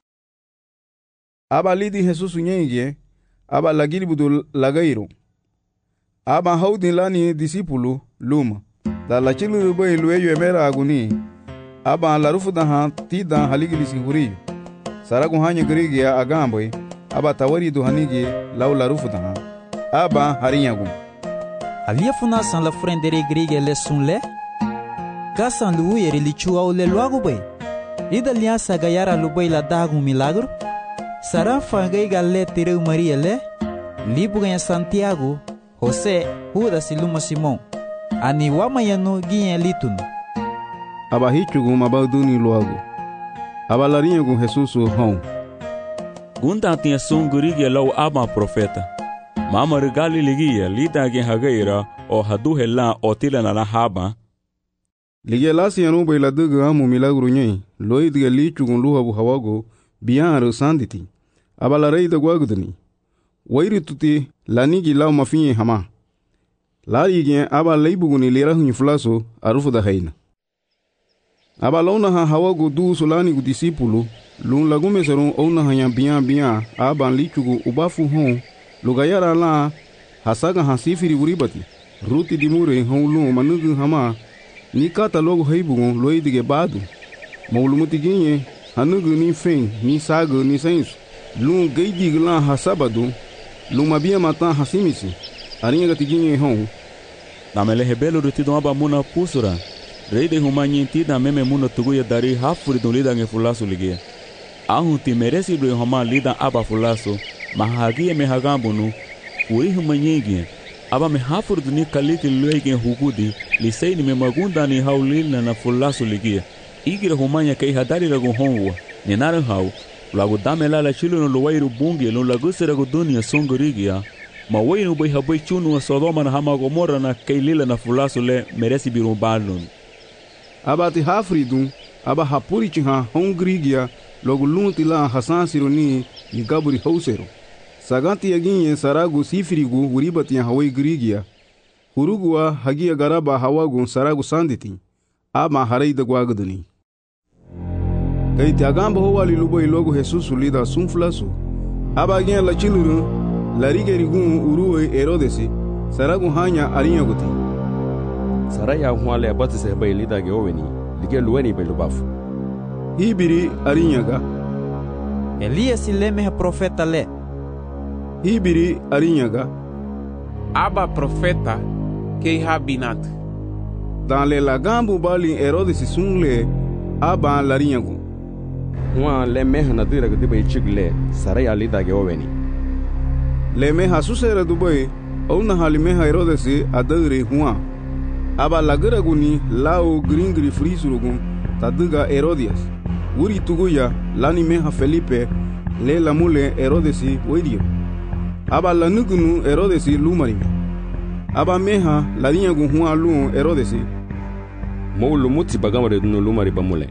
Aba lidi Jesus nyenge, aba lagiribudu lagairo. Aba haudin lani disipulu luma. Da la chilu boy lueyo emera aguni. Aba larufu daha tida haligilisi huriyo. Saragu hanya grigia agamboy. Aba tawari du hanigi lau larufu daha. Aba harinyagu. Alia funa san la frendere grigia le sunle. Kasan luuyeri lichua ule luagu boy. Ida liasa gayara luboy la dagu milagro. Sara fangai galle tireu Maria le. Libu ganha Santiago, José, Judas e Luma Simão. Ani wamayanu ginha litun. Aba hichugu mabalduni luagu. Aba larinyagu Jesus hon. Gunda tinha sungurigia lau ama profeta. Mama regali ligia lida gen hagaira o hadu hela o tila na haba. Ligia lasi yanu bay la duga amu milagro nyai. Loid ga lichugun luhabu hawago biyan sanditi. Aba la rei da guagudani. Wairi tuti lanigi lau mafinye hama. Lari gen aba leibuguni lirahun flaso arufu da haina. Aba launa ha hawago du solani gu disipulu. Lun lagume serun ona hanya biyan aba lichugu ubafu hon. Lugayara la hasaga hasifiri uribati. Ruti dimure hon lun manugu hama. Ni kata logo heibugun loidige badu. Maulumuti ginye hanugu ni fen ni sago ni sensu. Lun geidi glan hasabadu. Luma bia matan hasimisi. Arinha gatiginye hon. Namele hebelo rutido aba muna pusura. Reide humanyi tida meme muna tuguya dari hafuri don lida nge fulasu ligia. Ahun ti meresi do homa lida aba fulasu. Mahagie me hagambunu. Uri humanyi aba me hafuri duni kaliti luege hugudi. Lisei ni me magunda ni haulila na fulasu ligia. Igira humanya kei hadari ragu honwa. Nenara hau. Lagu damela la chilo no luwairu bungi no lagu seragu dunia songorigia. Ma wainu bai habai chunu wa Sodoma na hama Gomorra na keilila na fulasu le meresi birumbalun. Aba ti hafridun, aba hapuri chiha hongrigia logu lunti la hasan sironi ni gaburi hausero. Saganti yaginye saragu sifirigu uribati ya hawai grigia. Hurugua hagia garaba hawagun saragu sanditi. Aba hareida guagudani. Kaiti agamba howali luboy logo Jesus lida sunflasu. Aba gen la chilurun larigerigun uruwe Herodesi saragu hanya arinyaguti. Saraya huale abatise bay lida ge oweni lige luweni bay lubafu. Hibiri arinyaga. Elias leme profeta le. Hibiri arinyaga. Aba profeta kei habinat. Dans le lagambu bali Herodesi sunle aba larinyagu. Wa le meha na dira gde bay chigle saraya lida ge oweni. Le meha susera dubai ona halimeha Herodesi adagre huwa. Aba lagaraguni lao gringri frisurugun taduga Herodias. Uri tuguya lani meha Felipe le lamule Herodesi wedio. Aba lanugunu Herodesi lumarime. Aba meha larinyagu huwa lu Herodesi. Moulu muti bagamare dunu lumari bamule.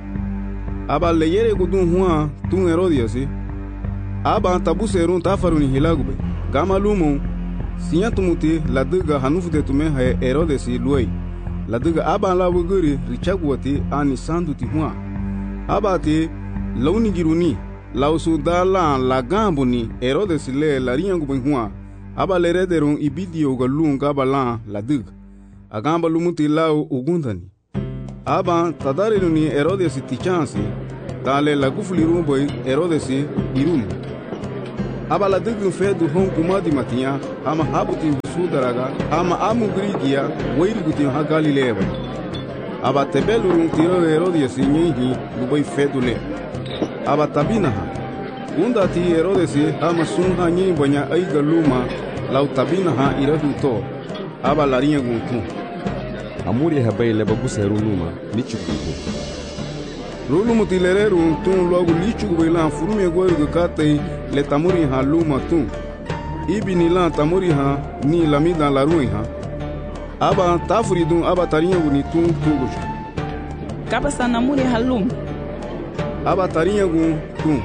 Aba leyere gudun huwa tun Herodiasi. Aba tabuserun tafaruni hilagube. Gama lumu sinyatumuti laduga hanufude tume ha Herodesi luai. Laduga aba la wuguri richagwati ani sanduti huwa. Aba te launi giruni lausu dala lagambuni Herodesi le larinyangu huwa. Aba lerederun ibidio galunga aba la laduga. Agamba lumuti lau ugundani. Aba tadarinu ni Herodesi tichansi. dale la gufuliru boy Herodes irum aba la dugin fedu hon kumadi matia ama habuti sudaraga ama amu grigia weiriguti ha Galilea aba tebelurun tiro Herodes nyihi luboy fedule aba tabinaha unda ti Herodes ama sunha nyi bonya aiga luma lau tabinaha irahuto aba larinha guntu amuri habai leba buseru luma lichukuko lulu mutilereru tun logo lichuko ilan furume goiru katei le tamuri ha luma tun ibini lan tamuri ha ni lamida larui ha aba tafuridun aba tarinha guni tun tugush kabasa namuri halum aba tarinha gun tun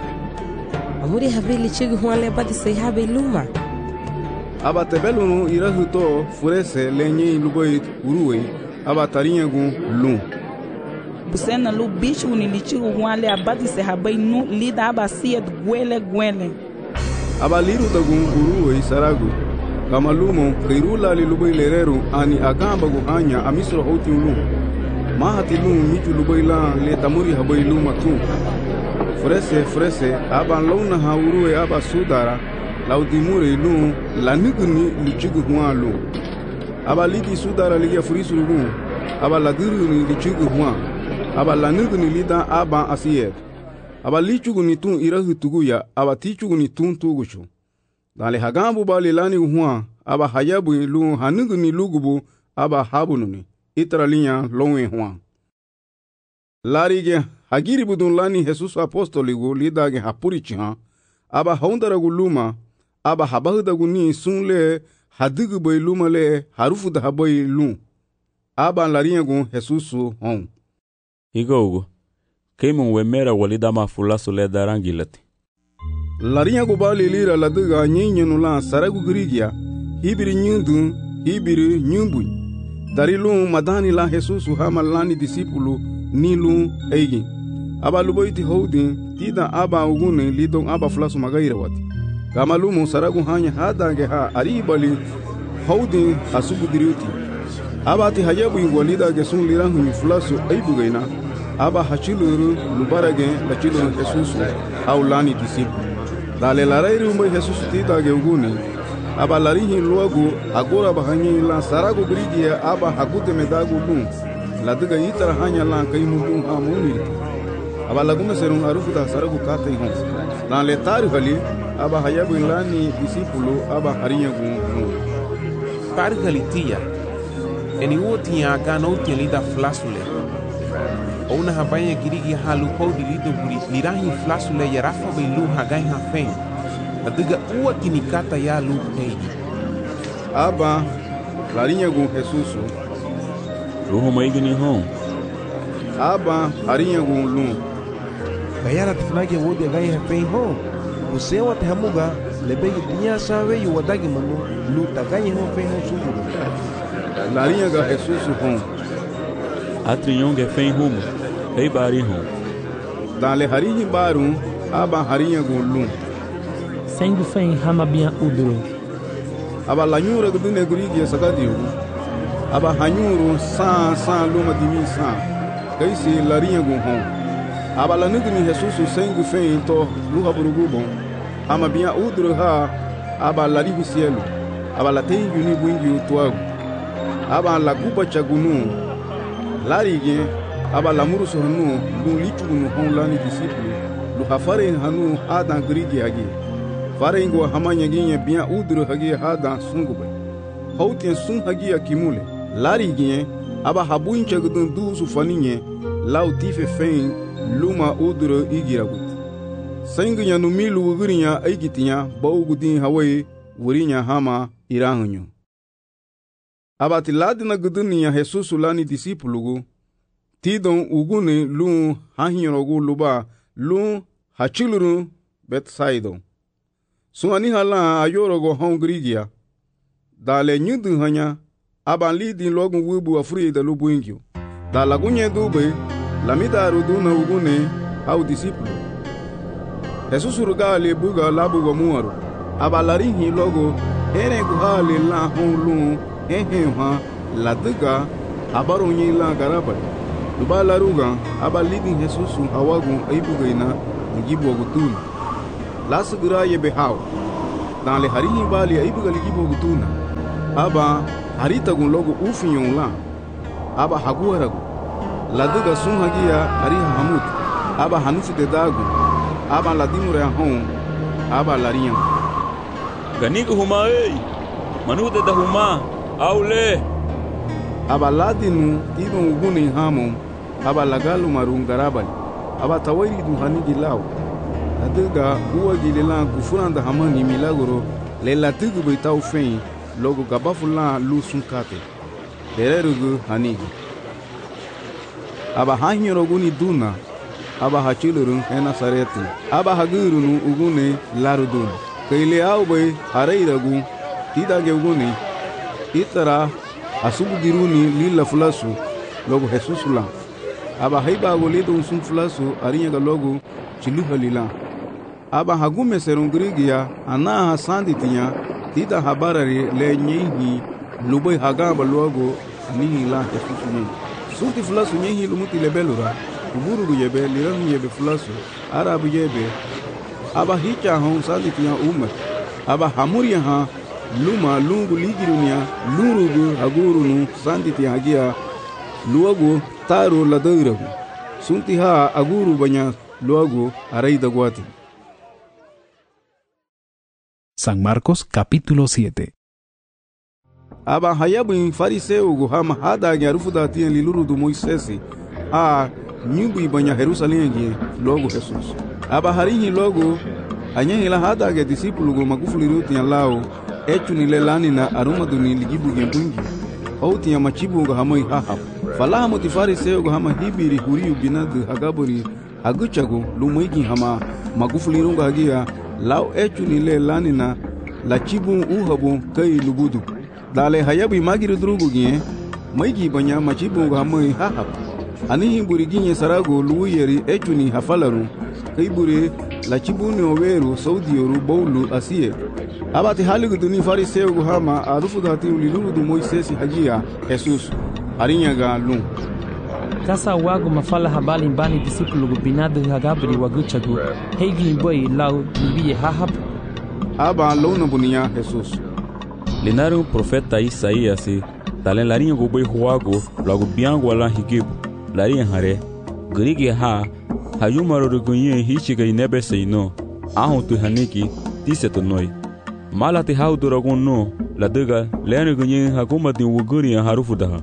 amuri habili chigu huale badi sei habe luma aba tebelunu irahuto furese lenye luboi uruwe aba tarinha gun lum busena lu bicho ni lichigu huale abadi se habe nu lida aba siet gwele aba liru tagun uruwe saragu kama lumo kairula li luboi lereru ani agamba guhanya amisro hoti lum mahati lum mitu luboi la le tamuri habe luma tu frese aba launa ha uruwe aba sudara laudimure lu lanigni lichigu huan lu aba lidi sudara liya furisu lu aba ladiruni lichigu huan aba lanigni lida aba asiet aba lichugu ni tun irahu tuguya aba tichugu ni tun tugushu dale hagambu bali lani huan aba hayabu lu hanigni lugubu aba habununi itralinya lonwe huan larige hagiri budun lani Jesus apostoligu lidage hapurichiha aba haundaragu luma aba habahudagu ni sunle hadigu boy luma le harufu da haboy lum aba laringu Jesusu hon igogo keimun wemera walida mafulasu le darangilati laringu bali lira ladiga nyinyenu la saragu grigia hibiri nyundu hibiri nyumbu darilu madani la Jesusu hama lani disipulu nilu eigi aba luboiti houdin tida aba ugune lidon aba fulasu magaira wati kamalumu saragu hanya hadange ha aribali houdin asubu diriuti abati hayabu ingwalida gesun lirangu ni fulasu aibugaina aba hachiluru lubarage lachiluru Jesusu au lani disipu dale larairu mbai Jesusu tida ge ugune aba larihi luagu agora bahanyi la saragu grigia aba hagute medagu lum ladiga itara hanya lan kaimu lum ha muniri aba lagume serun arufu da saragu kata ihon lan le tarihali aba hayabu lani disipulu aba harinha gun tarihali tia eni wotia gano lida flasule ona habanya girigi halu podi lido buri lirahi flasule ya rafa belu hagai hafen adiga uwa kinikata ya lu peji aba larinha gun Jesusu ruho maigini hon aba harinha gun lum bayara tifnage wodi gai hafen hon usewa tehamuga lebegi dinya sawe yu wadagi manu lu tagaye hon fe hon subu larinha ga Jesusu hon atrinyonge fen humo ei bari hon dale harinha barum aba harinha gun lum sengu fen hamabia uduro aba lanyura gudune gurigi sagadiu aba hanyuru sa luma dimi sa kaisi larinha gun hon aba lanigni Jesusu sengu fen to luha burugubon ama bia udro ha aba laribu cielo aba la tengu ni bungi utwagu aba la guba chagunu larige aba la muru sohnu lu lichunu hon lani disiplu lu hafare hanu adan grigi agi fare ngo hamanya ginye bia udro hagi hada sungube hauten sun hagi akimule larige aba habuin chagudun du su faninye lautife fen luma udro igiragut senginya no milu wugurinya aigitinya baugudin hawai wurinya hama irangunyo abati ladina gudunya Jesusu lani disipulugu tidon ugune lu hahinyorogu luba lu hachiluru Bethsaida suani hala ayorogo hongrigia dale nyudu hanya abanlidi logun wubu afuri da lubuingyo dalagunye dube lamida ruduna ugune au disipulu Jesusu rugali buga labu wa muaru abalarihi logo ere guhali la honlu hehe ha ladiga abarunyi la garabali luba laruga aba lidin Jesusu hawagun aibugaina ngibu agutuna la segera ye behau dan le hari bali aibuga ligibu agutuna aba harita gun logo ufiyon la aba haguaragu laduga sun hagia ari hamut aba hanufu de dagu aba ladimure hon aba larian ganigo huma manude da huma aule aba ladinu ibon uguni hamon aba lagalu marun garabali aba tawairi du hanigi law laduga uwa gilela gufuranda hamani milagro le latugu beitau fen logo gabafula lu sunkate dererugu hanigi aba hanyoro guni duna aba hachilurun ena sareti aba hagurunu ugune larudun kaile aube hareiragu tidage ugune itara asubugiruni lila fulasu logo Jesusula aba haiba golido sun fulasu ariyaga logo chiluhalila aba hagume serungrigia ana hasanditinya tida habarari le nyehi lubai hagaba logo anihila Jesusuni sunti fulasu nyehi lumuti lebelura uburu yebe liran yebe fulasu arabu yebe aba hicha hon sanditinya umma aba hamuria ha luma lungu ligirunia lurugu hagurunu sanditinya hagia luago taro ladairagu sunti ha aguru banya luago araida guati. San Marcos capítulo 7. Aba hayabu fariseu go hama hada garufu da tien liluru do Moisés a nyumbu banya Jerusalém gi logo Jesus aba harinhi logo anyen la hada ga discípulo go magufuli tien lao etuni lelani na aruma do ni ligibu gembungi ou tien machibu go hama haha fala mo ti fariseu go hama hibiri huriu binad hagabori aguchago lumoigi hama magufuli runga hagia lao etuni lelani na la chibu uhabu kai lubudu dale hayabu magiru drugu gi maigi banya machibu go hama haha ani buriginye sarago luuyeri etuni hafalaru kaibure la chibuni oweru saudioru bowlu asiye abati haligu duni fariseu go hama arufu dati uliluru du Moisés hagia Jesus arinyaga lu kasa wago mafala habali mbani discípulo binadu hagabri waguchagu heigi boy lau biye hahab aba lona bunia Jesus lenaru profeta Isaías talen larinho go boy huago logo biango ala higibu larinha hare grige ha hayumaro rugunye hichiga inebe seino ahon tu haniki tiseto noi malati hauduragun no ladaga lene gunye haguma din wuguri harufudaha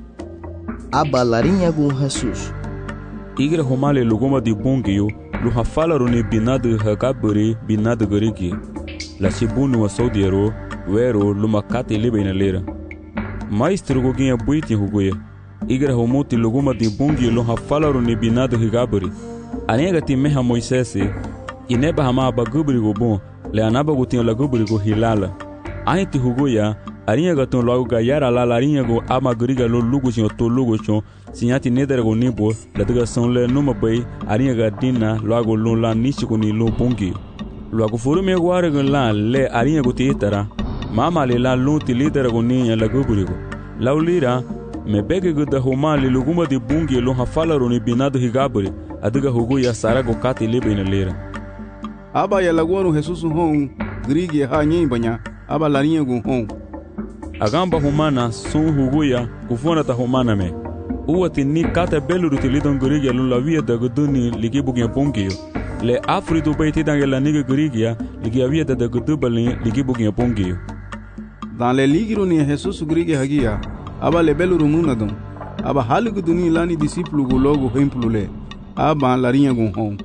aba larinha gun Jesus igre homale luguma di bungio lu hafala rune binadu hagaburi binadu grige la chibunu wa saudiero wero lumakate libe na lera maestro goginha buiti huguye igre homuti luguma di bungi lo hafalaru ni binadu higaburi aniga ti meha Moisés ineba hama bagubri go bon le anaba gutin la gubri go hilala ainti huguya arinha gaton logo gayara la larinha go amagriga lo lugu sin to lugu chon sinyati nedere go nibo la daga son le numa bay arinha gadina logo lo la nichi ni lo bungi logo furu me gware go la le arinha go titara mama le la lo ti lidere go ni la gubri go laulira me bege guda humali luguma di bungi lo hafalaru ni binadu higaburi adiga hugu ya sarago kati libe ina lera aba ya lagoru Jesus hon grigi ha nyi banya aba larinha gu hon agamba humana sun hugu ya kufona ta humana me uwati ni kata beluru tilidon grigi lo la via da guduni ligibu gen bungi le afridu beiti dangela niga grigi ya ligia via da gudubali ligibu gen bungi dans le ligiro ni Jesus grigi hagia aba lebeluru munadum aba haligu duni lani discípulo go logo hemplule aba larinha gun hon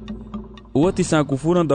uati sankufuran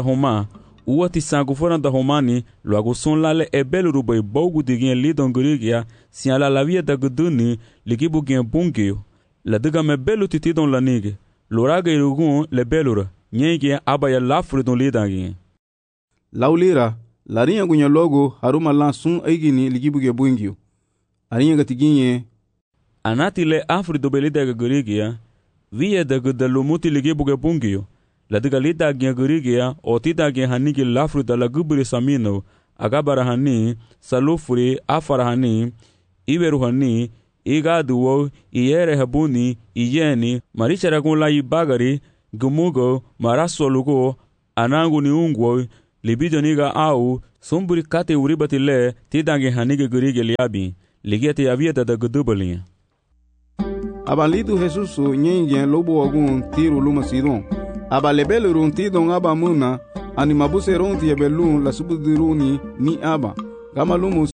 da homani logo son lale ebeluru bay bogu digin lidon grigia si ala la via da guduni ligibu gen bungio la diga me belu titidon lanige loraga irugun lebelura nyege aba ya lafru don lidangin laulira larinha gunya logo haruma lansun aigini ligibu ge bungio arinha gatiginye anati le afri do belida garigia via da gudalumuti ligibu ge bungio la diga lida ge garigia otita ge haniki lafru da la gubri samino agabara hani salufuri afara hani iberu hani iga duwo, iyere habuni, iyeni, maricharagun lai bagari, gumugo, marasolugo, anangu ni ungwo, libido niga au, sumburi kate uribati le, tidange hanige gurige liabi, ligete avieta da gudubalinha. Abalido Jesus nyenye lobo agun tiro luma sidon. Abalebele runtidon abamuna, animabuse ronti yabelun la subudiruni ni aba. Gamalumus.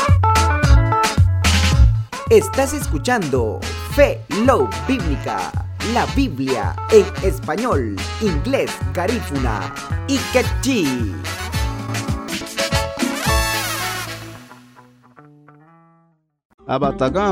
Estás escuchando Fe Love Bíblica, la Biblia en español, inglés, garífuna y quechí. Abataga